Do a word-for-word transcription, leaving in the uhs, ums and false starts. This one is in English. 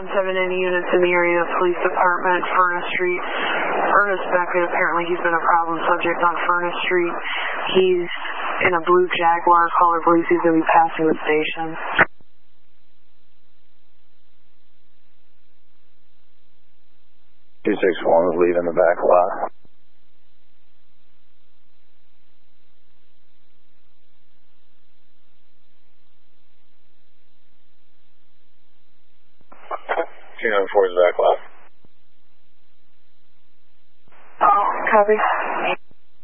seven any units in the area, police department, Furnace Street. Ernest Beckett, apparently he's been a problem subject on Furnace Street. He's in a blue Jaguar. Caller believes he's going to be passing the station. two six one is leaving the back lot. two nine four is back lot. Oh, copy.